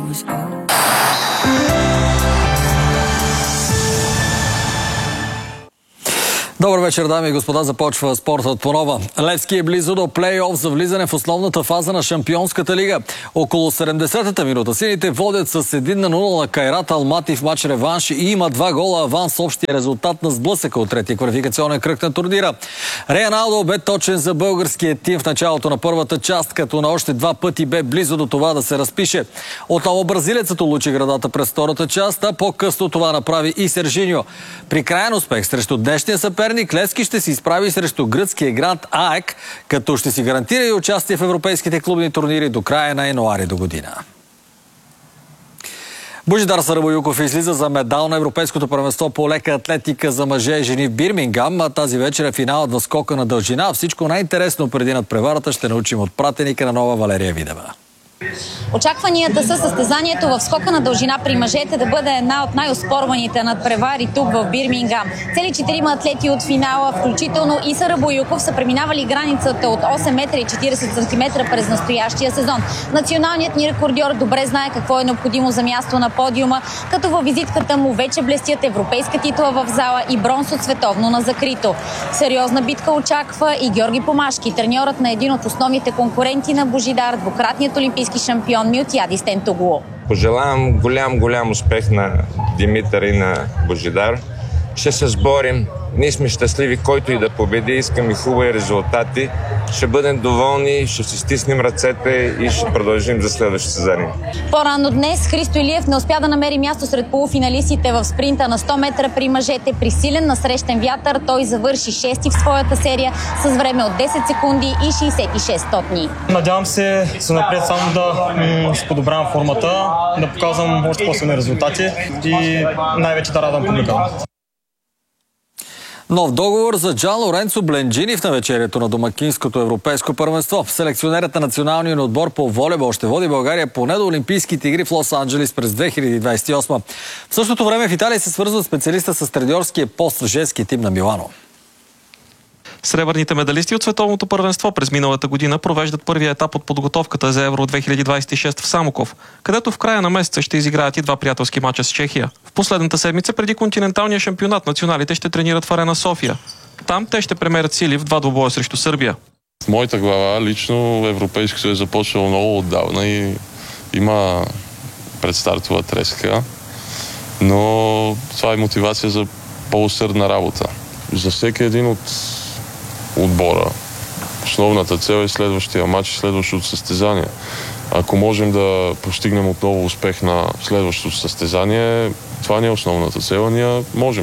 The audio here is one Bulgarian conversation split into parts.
Добър вечер, дами и господа. Започва спортът по нова. Левски е близо до плей-оф за влизане в основната фаза на Шампионската лига. Около 70-та минута сините водят с 1-0 на Кайрат Алмати в матч реванш и има 2 гола аванс с общия резултат на сблъсъка от третия квалификационен кръг на турнира. Роналдо бе точен за българския тим в началото на първата част, като на още 2 пъти бе близо до това да се разпише. Отново бразилецът улучи градата през втората част, а по-късно това направи и Сержиньо. При краен успех срещу днешния съперник Левски ще се изправи срещу гръцкия гранд АЕК, като ще си гарантира и участие в европейските клубни турнири до края на януари до година. Божидар Сарабоюков излиза за медал на Европейското първенство по лека атлетика за мъже и жени в Бирмингам. Тази вечер е финалът в скока на дължина. Всичко най-интересно преди надпреварата ще научим от пратеника на нова Валерия Видева. Очакванията са състезанието в скока на дължина при мъжете да бъде една от най-оспорваните надпревари тук в Бирмингам. Цели 4 атлети от финала, включително и Сарабоюков, са преминавали границата от 8 метра и 40 сантиметра през настоящия сезон. Националният ни рекордьор добре знае какво е необходимо за място на подиума, като във визитката му вече блестят европейска титла в зала и бронз от световно на закрито. Сериозна битка очаква и Георги Помашки, треньорът на един от основните конкуренти на Божидар, двукратният олимпийски шампион Милтиадис Тентоглу. Пожелавам голям успех на Димитър и на Божидар. Ще се сборим. Ние сме щастливи, който и да победи. Искаме хубави резултати. Ще бъдем доволни, ще си стиснем ръцете и ще продължим за следващото състезание. По-рано днес Христо Илиев не успя да намери място сред полуфиналистите в спринта на 100 метра при мъжете. При силен насрещен вятър той завърши 6-ти в своята серия с време от 10 секунди и 66 стотни. Надявам се напред само да подобрявам формата, да показвам още по-силни резултати и най-вече да радвам публиката. Нов договор за Джан Лоренцо Бленджини в навечерието на домакинското европейско първенство. Селекционерът на националния отбор по волейбол ще води България поне до Олимпийските игри в Лос-Анджелес през 2028. В същото време в Италия се свързва специалиста с треньорския пост в женския тим на Милано. Сребърните медалисти от световното първенство през миналата година провеждат първия етап от подготовката за Евро 2026 в Самоков, където в края на месеца ще изиграят и 2 приятелски мача с Чехия. В последната седмица преди континенталния шампионат националите ще тренират в Арена София. Там те ще премерят сили в 2 двубоя срещу Сърбия. В моята глава лично европейското е започнало много отдавна и има предстартова треска, но това е мотивация за по-усърдна работа. За всеки един от отбора основната цел е следващия матч и следващото състезание. Ако можем да постигнем отново успех на следващото състезание, това не е основната цел, ние можем.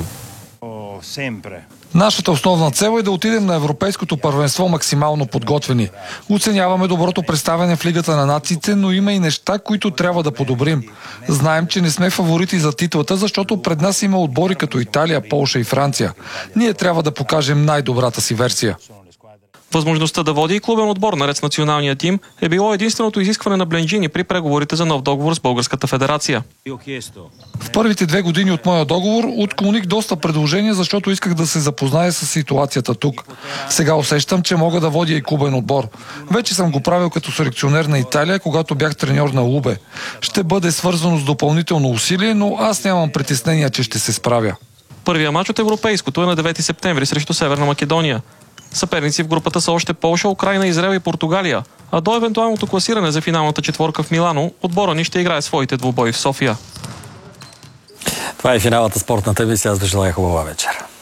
Нашата основна цел е да отидем на европейското първенство максимално подготвени. Оценяваме доброто представяне в Лигата на нациите, но има и неща, които трябва да подобрим. Знаем, че не сме фаворити за титлата, защото пред нас има отбори като Италия, Полша и Франция. Ние трябва да покажем най-добрата си версия. Възможността да води и клубен отбор наред с националния тим е било единственото изискване на Бленджини при преговорите за нов договор с Българската федерация. В първите 2 години от моя договор отклоних доста предложения, защото исках да се запозная с ситуацията тук. Сега усещам, че мога да водя и клубен отбор. Вече съм го правил като селекционер на Италия, когато бях треньор на Лубе. Ще бъде свързано с допълнително усилие, но аз нямам притеснения, че ще се справя. Първият мач от европейското е на 9 септември срещу Северна Македония. Съперници в групата са още Полша, Украйна, Израел и Португалия. А до евентуалното класиране за финалната четворка в Милано, отбора ни ще играе своите двубои в София. Това е финалната спортната емисия. Аз ви желая хубава вечер.